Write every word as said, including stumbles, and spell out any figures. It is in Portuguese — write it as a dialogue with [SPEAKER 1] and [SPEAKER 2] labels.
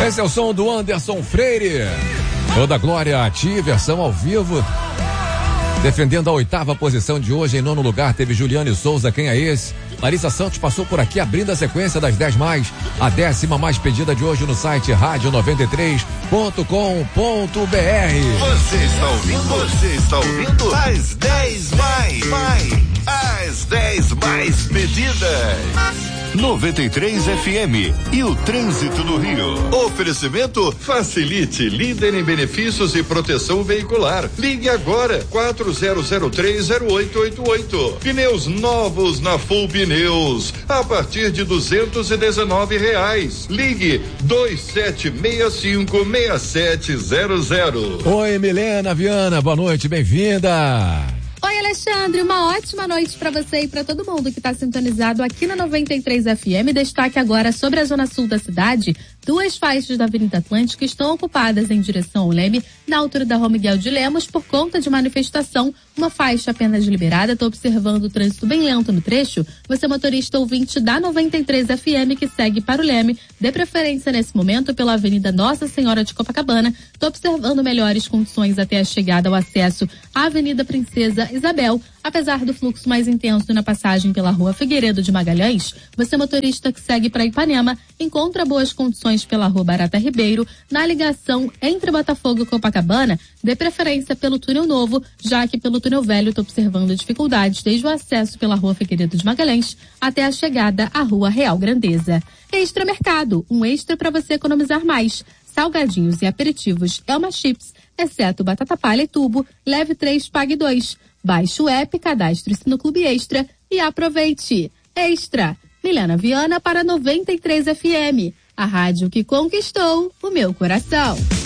[SPEAKER 1] Esse é o som do Anderson Freire. Toda glória a ti, versão ao vivo. Defendendo a oitava posição de hoje, em nono lugar, teve Juliane Souza, Quem é Esse? Larissa Santos passou por aqui, abrindo a sequência das dez mais, a décima mais pedida de hoje no site rádio noventa e três ponto com ponto br.
[SPEAKER 2] Você está ouvindo? Você está ouvindo? As dez mais, mais, as dez mais pedidas. noventa e três F M e o trânsito no Rio. Oferecimento Facilite, líder em benefícios e proteção veicular. Ligue agora quatro zero zero três zero oito oito oito. Pneus novos na Full Pneus a partir de duzentos e dezenove reais. Ligue dois sete seis cinco seis sete zero zero.
[SPEAKER 1] Oi, Milena Viana, boa noite, bem-vinda.
[SPEAKER 3] Oi, Alexandre, uma ótima noite para você e para todo mundo que está sintonizado aqui na noventa e três F M. Destaque agora sobre a zona sul da cidade. Duas faixas da Avenida Atlântica estão ocupadas em direção ao Leme, na altura da Rua Miguel de Lemos, por conta de manifestação. Uma faixa apenas liberada. Estou observando o trânsito bem lento no trecho. Você, motorista ouvinte da noventa e três F M, que segue para o Leme, dê preferência nesse momento pela Avenida Nossa Senhora de Copacabana. Estou observando melhores condições até a chegada ao acesso à Avenida Princesa Isabel. Apesar do fluxo mais intenso na passagem pela Rua Figueiredo de Magalhães, você, motorista que segue para Ipanema, encontra boas condições pela Rua Barata Ribeiro. Na ligação entre Botafogo e Copacabana, dê preferência pelo túnel novo, já que pelo túnel velho estou observando dificuldades desde o acesso pela Rua Figueiredo de Magalhães até a chegada à Rua Real Grandeza. Extra Mercado, um extra para você economizar mais. Salgadinhos e aperitivos Elma Chips, exceto batata palha e tubo, leve três, pague dois. Baixe o app, cadastre-se no Clube Extra e aproveite. Extra, Milena Viana para noventa e três F M, a rádio que conquistou o meu coração.